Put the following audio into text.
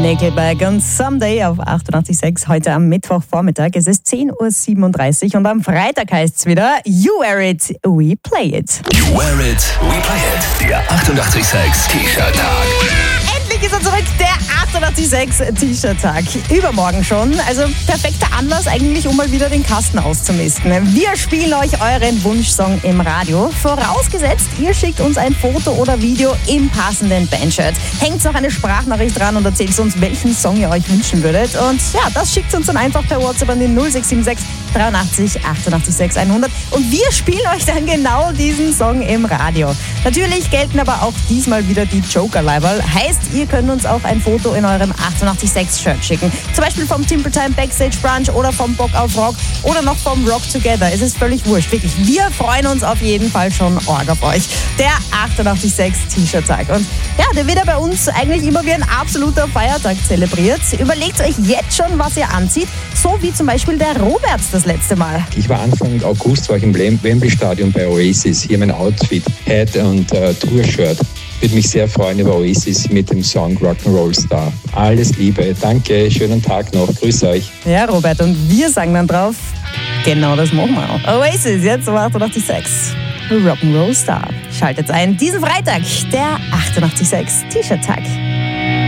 Nickelback und Someday auf 88.6 heute am Mittwochvormittag. Es ist 10.37 Uhr und am Freitag heißt es wieder You Wear It, We Play It. You Wear It, We Play It. Der 88.6 T-Shirt-Tag. Endlich ist er zurück, der 88.6 T-Shirt-Tag. Übermorgen schon. Also perfekter Anlass eigentlich, um mal wieder den Kasten auszumisten. Wir spielen euch euren Wunschsong im Radio. Vorausgesetzt, ihr schickt uns ein Foto oder Video im passenden Bandshirt. Hängt noch eine Sprachnachricht dran und erzählt uns, welchen Song ihr euch wünschen würdet. Und ja, das schickt uns dann einfach per WhatsApp an den 0676 83 88 6 100. Und wir spielen euch dann genau diesen Song im Radio. Natürlich gelten aber auch diesmal wieder die Joker-Leiberl. Heißt, ihr könnt uns auch ein Foto in eurem 88.6-Shirt schicken. Zum Beispiel vom Timber Time Backstage Brunch oder vom Bock auf Rock oder noch vom Rock Together. Es ist völlig wurscht, wirklich. Wir freuen uns auf jeden Fall schon arg auf euch. Der 88.6 T-Shirt-Tag. Und ja, der wird ja bei uns eigentlich immer wie ein absoluter Feiertag zelebriert. Überlegt euch jetzt schon, was ihr anzieht. So wie zum Beispiel der Robert das letzte Mal. Ich war Anfang August im Wembley-Stadion bei Oasis. Hier mein Outfit, Hat und Tour-Shirt. Würde mich sehr freuen über Oasis mit dem Song Rock'n'Roll Star. Alles Liebe, danke, schönen Tag noch, grüß euch. Ja, Robert, und wir sagen dann drauf, genau das machen wir auch. Oasis, jetzt um 88.6 Rock'n'Roll Star. Schaltet ein diesen Freitag, der 88.6 T-Shirt-Tag.